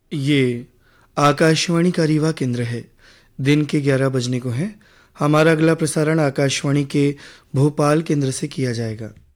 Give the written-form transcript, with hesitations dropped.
ये आकाशवाणी का रीवा केंद्र है। दिन के 11 बजने को है। हमारा अगला प्रसारण आकाशवाणी के भोपाल केंद्र से किया जाएगा।